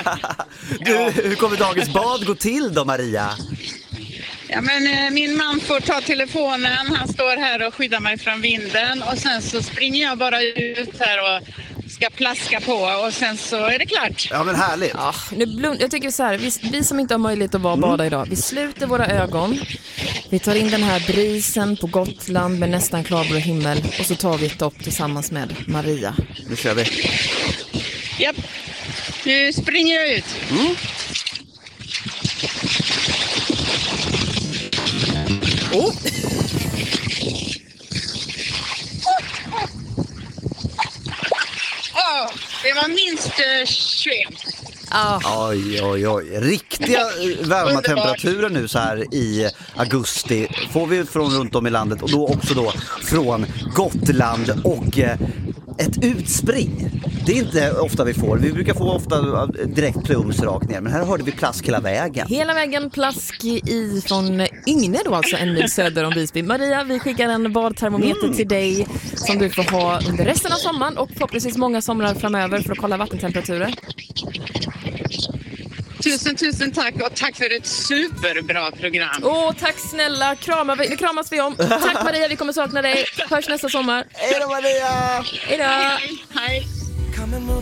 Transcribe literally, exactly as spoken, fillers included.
Du, hur kommer dagens bad gå till då, Maria? Ja, men eh, min man får ta telefonen. Han står här och skyddar mig från vinden. Och sen så springer jag bara ut här och ska plaska på. Och sen så är det klart. Ja, men härligt. Ja, nu blund- jag tycker så här, vi, vi som inte har möjlighet att vara och bada idag, vi sluter våra ögon. Vi tar in den här brisen på Gotland med nästan klarblå himmel. Och så tar vi ett dopp tillsammans med Maria. Nu kör vi. Japp, nu springer jag ut. Mm. Oh. Oh, det var minst uh, tjugoett. Ah. Oj, oj, oj. Riktiga eh, varma temperaturer nu så här i augusti får vi från runt om i landet och då också då från Gotland och eh, ett utspring. Det är inte ofta vi får. Vi brukar få ofta direkt plums rakt ner, men här hörde vi plask hela vägen. Hela vägen plask i från Yngve då, alltså en mil söder om Visby. Maria, vi skickar en badtermometer mm. till dig som du får ha under resten av sommaren och förhoppningsvis många somrar framöver för att kolla vattentemperaturer. Tusen, tusen tack och tack för ett superbra program. Åh, tack snälla. Kramar vi, nu kramas vi om. Tack Maria, vi kommer sakna dig. Hörs nästa sommar. Hej då, Maria! Hej då! Hej, hej.